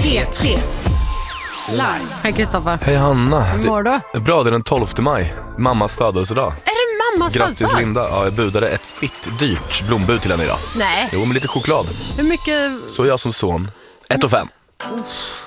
P3 Live. Hej Kristoffer. Hej Hanna. Hur mår du? Bra, det är den 12 maj. Mammas födelsedag. Är det mammas Grattis födelsedag? Linda. Ja, jag budade ett fitt dyrt blombud till henne idag. Nej. Jo, med lite choklad. Hur mycket? Så jag som son. 1 5.